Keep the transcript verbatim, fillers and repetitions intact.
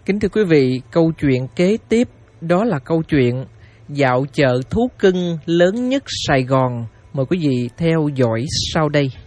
Kính thưa quý vị, câu chuyện kế tiếp đó là câu chuyện dạo chợ thú cưng lớn nhất Sài Gòn. Mời quý vị theo dõi sau đây.